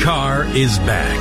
Carr is back.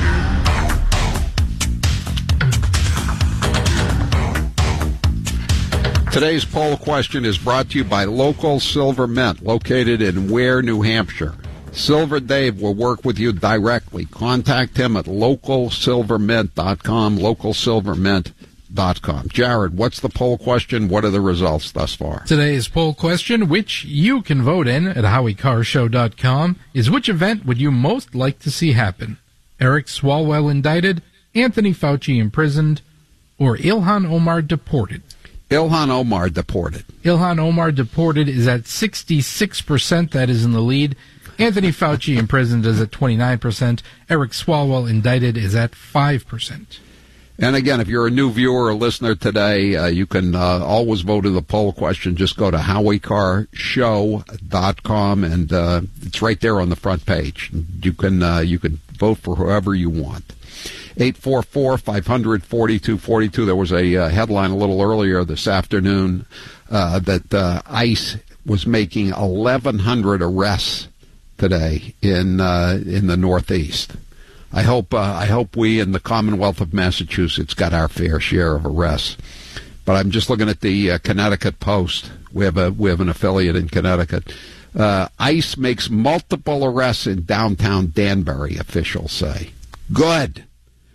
Today's poll question is brought to you by Local Silver Mint, located in Ware, New Hampshire. Silver Dave will work with you directly. Contact him at localsilvermint.com, localsilvermint.com. Jared, what's the poll question? What are the results thus far? Today's poll question, which you can vote in at HowieCarrShow.com, is which event would you most like to see happen? Eric Swalwell indicted, Anthony Fauci imprisoned, or Ilhan Omar deported? Ilhan Omar deported. Ilhan Omar deported is at 66%. That is in the lead. Anthony Fauci imprisoned is at 29%. Eric Swalwell indicted is at 5%. And again, if you're a new viewer or listener today, you can always vote in the poll question. Just go to HowieCarrShow.com, and it's right there on the front page. You can vote for whoever you want. 844-500-4242. There was a headline a little earlier this afternoon that ICE was making 1,100 arrests today in the Northeast. I hope we in the Commonwealth of Massachusetts got our fair share of arrests. But I'm just looking at the Connecticut Post. We have an affiliate in Connecticut. ICE makes multiple arrests in downtown Danbury, officials say. Good.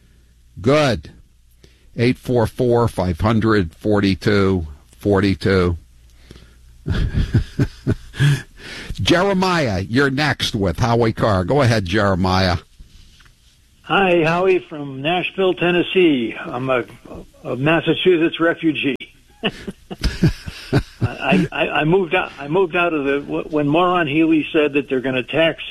844-500-4242. Jeremiah, you're next with Howie Carr. Go ahead, Jeremiah. Hi, Howie from Nashville, Tennessee. I'm a Massachusetts refugee. I moved out of when Moron Healy said that they're going to tax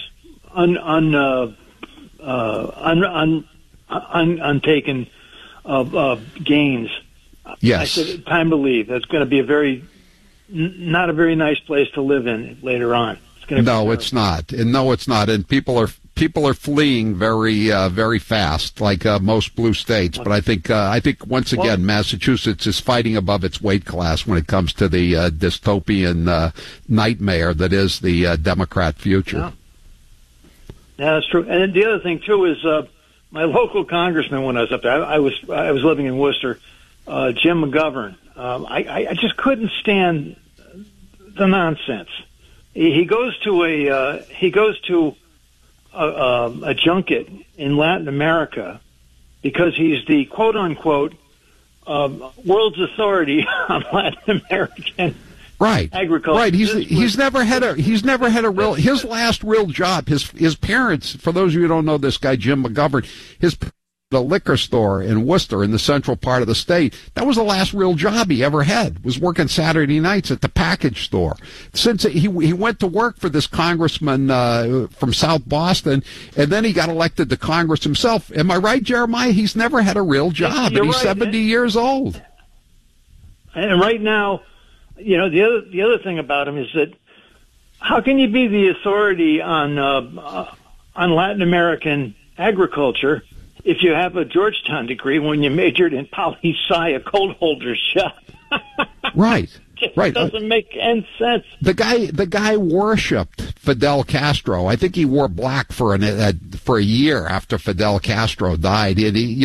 untaken gains. Yes. I said, time to leave. That's going to be not a very nice place to live in later on. It's not. And no, it's not. And people are fleeing very fast, like most blue states. But I think once again, Massachusetts is fighting above its weight class when it comes to the dystopian nightmare that is the Democrat future. Yeah, that's true. And the other thing too is my local congressman when I was up there. I was living in Worcester, Jim McGovern. I just couldn't stand the nonsense. He goes to a junket in Latin America because he's the quote unquote world's authority on Latin American agriculture. Right. He's never had a real, his last real job. His parents, for those of you who don't know this guy Jim McGovern, the liquor store in Worcester in the central part of the state. That was the last real job he ever had, was working Saturday nights at the package store. Since he went to work for this congressman from South Boston, and then he got elected to Congress himself. Am I right, Jeremiah? He's never had a real job, and he's 70 years old. And right now, the other thing about him is that how can you be the authority on Latin American agriculture if you have a Georgetown degree when you majored in poli-sci, a cold holder shop? Right. It doesn't make any sense. The guy worshipped Fidel Castro. I think he wore black for a year after Fidel Castro died. And he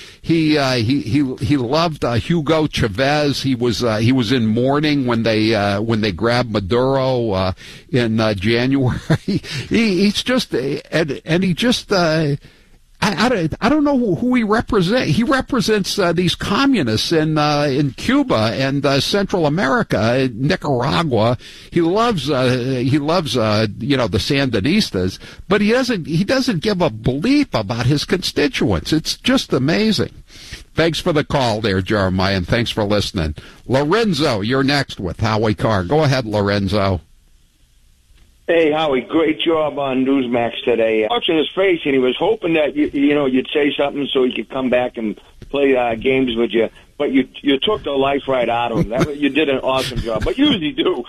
loved Hugo Chavez. He was in mourning when they grabbed Maduro in January. He's just and he just. I don't know who he represents. He represents these communists in Cuba and Central America, Nicaragua. He loves the Sandinistas, but he doesn't give a bleep about his constituents. It's just amazing. Thanks for the call there, Jeremiah, and thanks for listening. Lorenzo, you're next with Howie Carr. Go ahead, Lorenzo. Hey, Howie, great job on Newsmax today. Watching his face, and he was hoping that you'd say something so he could come back and play games with you. But you took the life right out of him. You did an awesome job. But you usually do.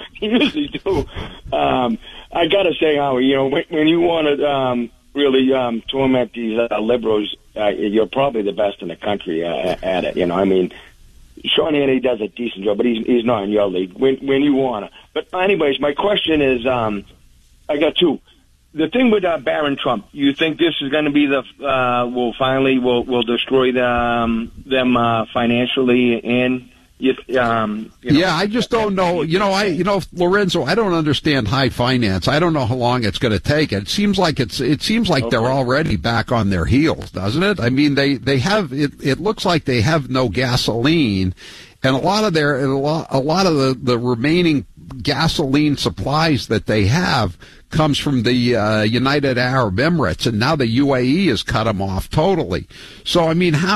I got to say, Howie, when you want to really torment these liberals, you're probably the best in the country at it. I mean, Sean Hannity does a decent job, but he's not in your league when you want to. But anyways, my question is, I got two. the thing with Barron Trump, you think this is going to be will destroy them financially and Yeah, I just don't know. Lorenzo, I don't understand high finance. I don't know how long it's going to take. It seems like they're already back on their heels, doesn't it? I mean, they have it looks like they have no gasoline, and a lot of the remaining gasoline supplies that they have comes from the United Arab Emirates, and now the UAE has cut them off totally. So I mean,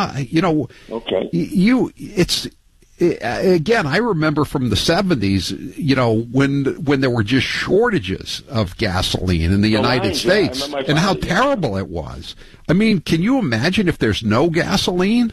Again, I remember from the 70s, when there were just shortages of gasoline in the United States, and how terrible it was. I mean, can you imagine if there's no gasoline?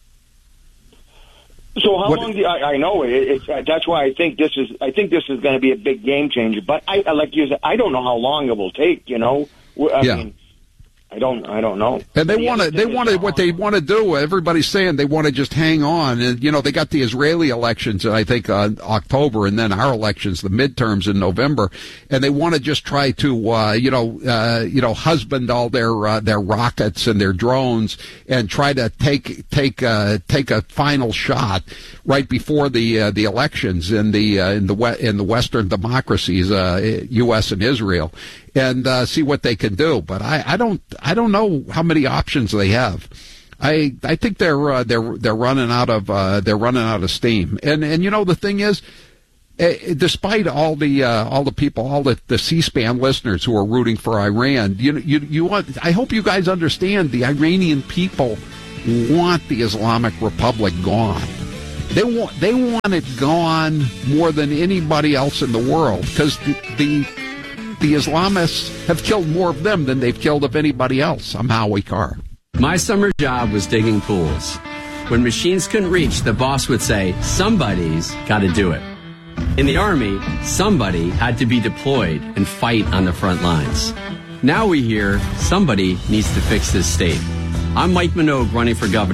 So how long? I know that's why I think this is going to be a big game changer. But like you said, I don't know how long it will take. I mean, I don't know. And what they want to do. Everybody's saying they want to just hang on. And they got the Israeli elections, I think, on October, and then our elections, the midterms in November. And they want to just try to, husband all their rockets and their drones and try to take a final shot right before the elections in the Western democracies, U.S. and Israel, and see what they can do. But I don't know how many options they have. I think they're running out of steam. And the thing is, despite all the people, all the C-SPAN listeners who are rooting for Iran, I hope you guys understand the Iranian people want the Islamic Republic gone. They want it gone more than anybody else in the world, because the Islamists have killed more of them than they've killed of anybody else. I'm Howie Carr. My summer job was digging pools. When machines couldn't reach, the boss would say, somebody's got to do it. In the Army, somebody had to be deployed and fight on the front lines. Now we hear somebody needs to fix this state. I'm Mike Minogue, running for governor.